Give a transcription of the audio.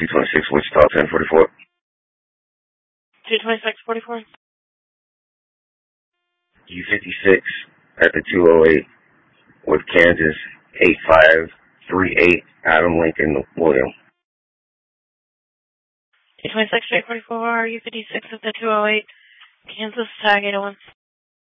226 Wichita 1044. 226-44. U56 at the 208 with Kansas 8538 Adam Lincoln William. 226-44, U56 at the 208, Kansas, tag 801.